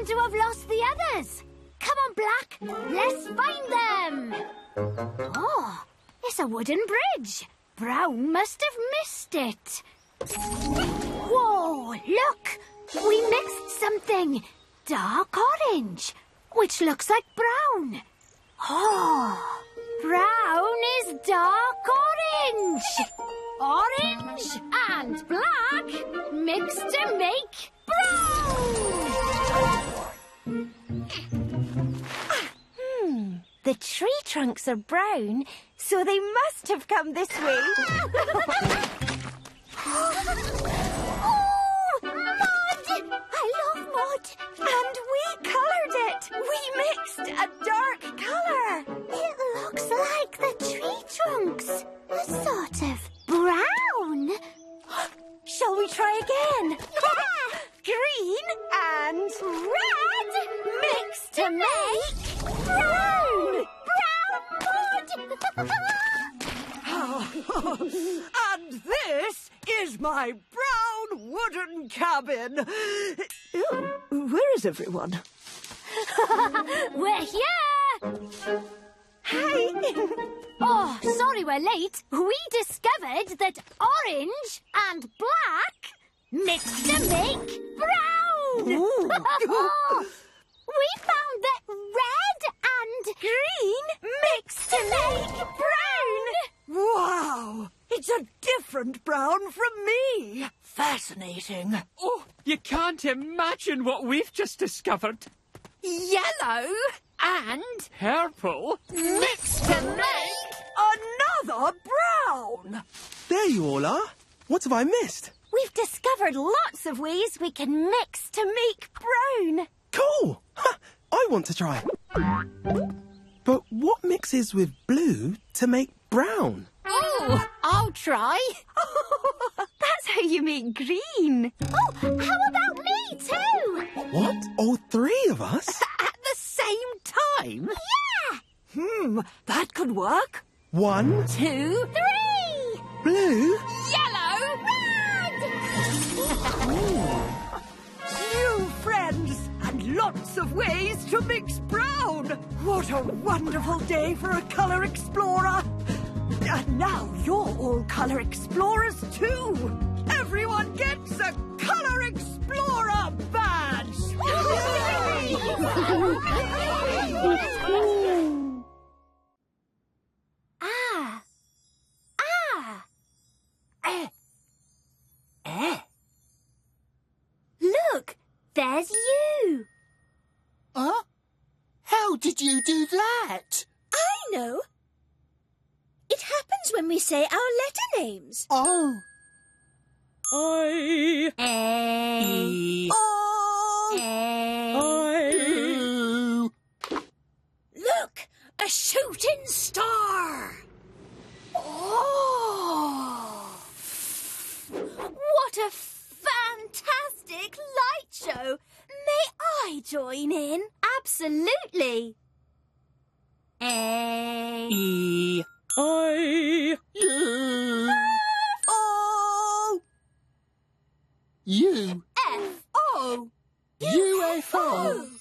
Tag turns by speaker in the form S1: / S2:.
S1: seem to have lost the others. Come on, Black. Let's find them. Oh, it's a wooden bridge. Brown must have missed it. Whoa, look. We mixed something. Dark orange, which looks like brown. Oh, brown is dark orange. Orange and black mixed to make brown.
S2: The tree trunks are brown, so they must have come this way.
S1: Oh, mud! I love mud.
S2: And we coloured it. We mixed a dark colour.
S1: It looks like the tree trunks. A sort of brown.
S2: Shall we try again?
S1: Yeah!
S2: Green and
S1: Red
S2: mixed to make
S1: brown! Brown mud!
S3: And this is my brown wooden cabin. Where is everyone?
S1: We're here!
S2: Hi.
S1: Oh, sorry we're late. We discovered that orange and black mixed to make brown. We found that red and
S2: Green mixed to make brown.
S3: Wow! It's a different brown from me. Fascinating.
S4: Oh, you can't imagine what we've just discovered. Yellow and purple mixed to make...
S3: Another brown.
S5: There you all are. What have I missed?
S2: We've discovered lots of ways we can mix to make brown.
S5: Cool! Ha, I want to try. But what mixes with blue to make brown?
S1: Oh, I'll try.
S2: That's how you make green.
S1: Oh, how about me too?
S5: What? All three of us?
S4: At the same time?
S1: Yeah!
S3: That could work.
S5: 1,
S1: 2, 3!
S5: blue.
S1: Yellow, red!
S3: New friends and lots of ways to mix brown. What a wonderful day for a colour explorer. And now you're all colour explorers too. Everyone gets a colour explorer badge.
S1: Ah. Look, there's you.
S6: Huh? How did you do that?
S1: I know. It happens when we say our letter names.
S6: Oh.
S4: I...
S1: A.
S6: Oh.
S4: I...
S1: Look, a shooting star. Oh! What a fantastic light show. May I join in? Absolutely. A.
S4: E. I...
S6: You. Oh. You.
S1: F. O.
S6: UFO.